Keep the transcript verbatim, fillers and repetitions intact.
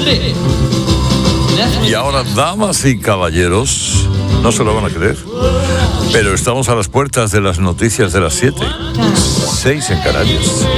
Y ahora, damas y caballeros, no se lo van a creer, pero estamos a las puertas de las noticias de las siete, seis en Canarias.